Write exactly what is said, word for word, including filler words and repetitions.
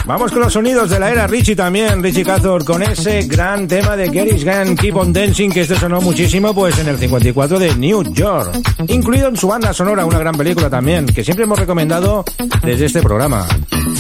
Vamos con los sonidos de la era Richie también, Richie Cazor, con ese gran tema de Gerry's Gang, Keep on Dancing, que este sonó muchísimo pues en el cincuenta y cuatro de New York, incluido en su banda sonora, una gran película también, que siempre hemos recomendado desde este programa.